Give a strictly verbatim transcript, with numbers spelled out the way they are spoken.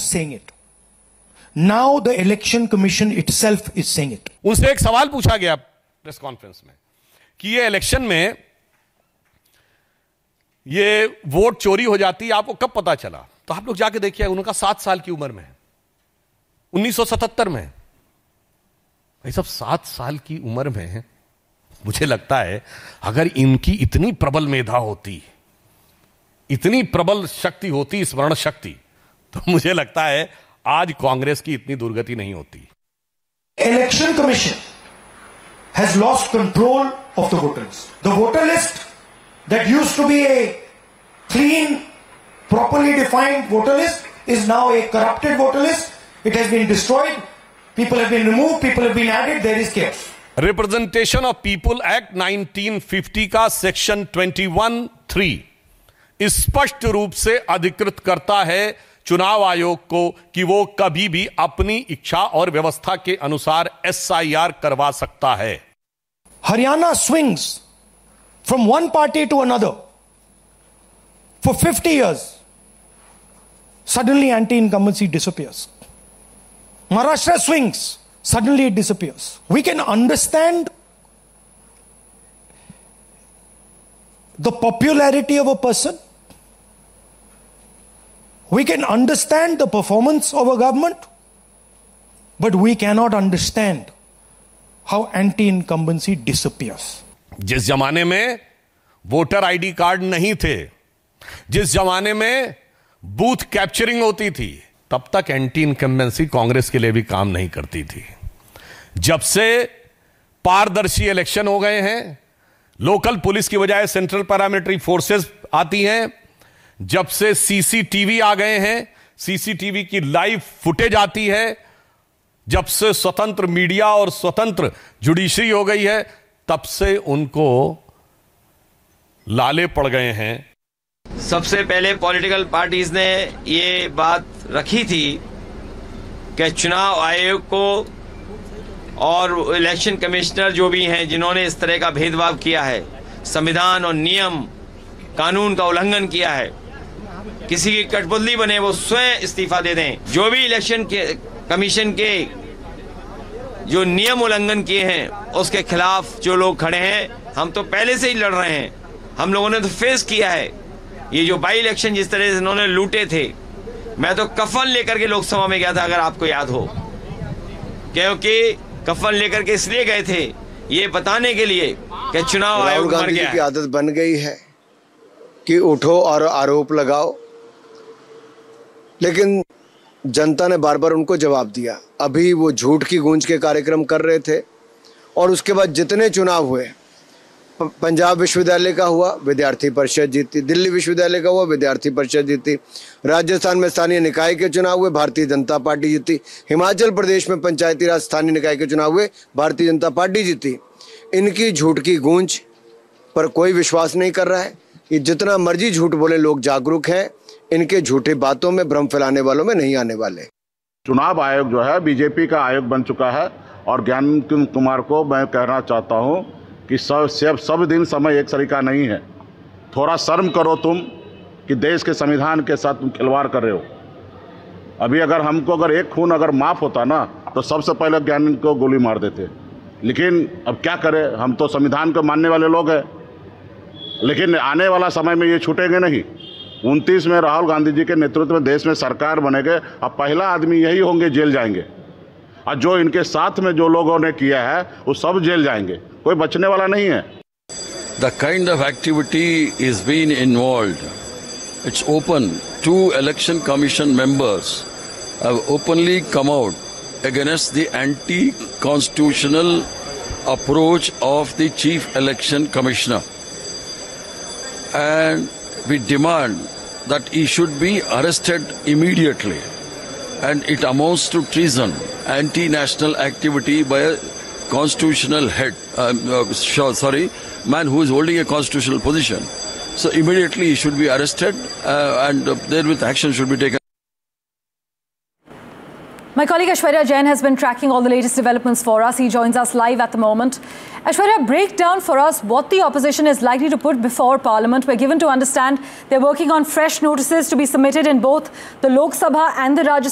saying it. Now the Election Commission itself is saying it. उनसे एक सवाल पूछा गया प्रेस कॉन्फ्रेंस में कि ये इलेक्शन में ये वोट चोरी हो जाती है, आपको कब पता चला? तो आप लोग जाके देखिए, उनका सात साल की उम्र में है, उन्नीस सौ सतहत्तर में। भाई सब सात साल की उम्र में, मुझे लगता है अगर इनकी इतनी प्रबल मेधा होती, इतनी प्रबल शक्ति होती, स्मरण शक्ति, तो मुझे लगता है आज कांग्रेस की इतनी दुर्गति नहीं होती। Election Commission has lost control of the voter list. The voter list that used to be a clean, properly defined voter list is now a corrupted voter list. It has been destroyed. People have been removed. People have been added. There is chaos. Representation of people act nineteen fifty का section twenty one three स्पष्ट रूप से अधिकृत करता है चुनाव आयोग को कि वो कभी भी अपनी इच्छा और व्यवस्था के अनुसार एस आई आर करवा सकता है। Haryana swings from one party to another for fifty years. Suddenly anti-incumbency disappears. Maharashtra swings. Suddenly it disappears. We can understand the popularity of a person. We can understand the performance of a government. But we cannot understand how anti-incumbency disappears. जिस जमाने में voter ID card नहीं थे, जिस जमाने में booth capturing होती थी, तब तक एंटी इनकम्बेंसी कांग्रेस के लिए भी काम नहीं करती थी। जब से पारदर्शी इलेक्शन हो गए हैं, लोकल पुलिस की बजाय सेंट्रल पैरामिलिट्री फोर्सेस आती हैं, जब से सीसीटीवी आ गए हैं, सीसीटीवी की लाइव फुटेज आती है, जब से स्वतंत्र मीडिया और स्वतंत्र जुडिशरी हो गई है, तब से उनको लाले पड़ गए हैं। सबसे पहले पॉलिटिकल पार्टीज ने ये बात रखी थी कि चुनाव आयोग को और इलेक्शन कमिश्नर जो भी हैं जिन्होंने इस तरह का भेदभाव किया है, संविधान और नियम कानून का उल्लंघन किया है, किसी की कठपुतली बने वो स्वयं इस्तीफा दे दें। जो भी इलेक्शन के कमीशन के जो नियम उल्लंघन किए हैं उसके खिलाफ जो लोग खड़े हैं, हम तो पहले से ही लड़ रहे हैं। हम लोगों ने तो फेस किया है ये जो बाई इलेक्शन जिस तरह से इन्होंने लूटे थे। मैं तो कफन लेकर के लोकसभा में गया था, अगर आपको याद हो, क्योंकि कफन लेकर के इसलिए गए थे ये बताने के लिए कि चुनाव आयोग मर गया है। की आदत बन गई है कि उठो और आरोप लगाओ, लेकिन जनता ने बार बार उनको जवाब दिया। अभी वो झूठ की गूंज के कार्यक्रम कर रहे थे और उसके बाद जितने चुनाव हुए, पंजाब विश्वविद्यालय का हुआ, विद्यार्थी परिषद जीती, दिल्ली विश्वविद्यालय का हुआ, विद्यार्थी परिषद जीती, राजस्थान में स्थानीय निकाय के चुनाव हुए, भारतीय जनता पार्टी जीती, हिमाचल प्रदेश में पंचायती राज स्थानीय निकाय के चुनाव हुए, भारतीय जनता पार्टी जीती। इनकी झूठ की गूंज पर कोई विश्वास नहीं कर रहा है। ये जितना मर्जी झूठ बोले, लोग जागरूक हैं, इनके झूठी बातों में, भ्रम फैलाने वालों में नहीं आने वाले। चुनाव आयोग जो है बीजेपी का आयोग बन चुका है और ज्ञान कुमार को मैं कहना चाहता हूं कि सब सब सब दिन समय एक सरीका नहीं है। थोड़ा शर्म करो तुम कि देश के संविधान के साथ तुम खिलवाड़ कर रहे हो। अभी अगर हमको अगर एक खून अगर माफ़ होता ना तो सबसे पहले ज्ञान को गोली मार देते, लेकिन अब क्या करें, हम तो संविधान को मानने वाले लोग हैं। लेकिन आने वाला समय में ये छूटेंगे नहीं। उनतीस में राहुल गांधी जी के नेतृत्व में देश में सरकार बनेगे, अब पहला आदमी यही होंगे जेल जाएंगे, और जो इनके साथ में जो लोगों ने किया है वो सब जेल जाएंगे, कोई बचने वाला नहीं है। The kind of activity is being involved. It's open. Two election commission members have openly come out against the anti-constitutional approach of the chief election commissioner. And we demand that he should be arrested immediately. And it amounts to treason, anti-national activity by a constitutional head, um, uh, sorry, man who is holding a constitutional position. So immediately he should be arrested uh, and uh, therewith action should be taken. My colleague Aishwarya Jain has been tracking all the latest developments for us. He joins us live at the moment. Aishwarya, break down for us what the opposition is likely to put before Parliament. We're given to understand they're working on fresh notices to be submitted in both the Lok Sabha and the Rajya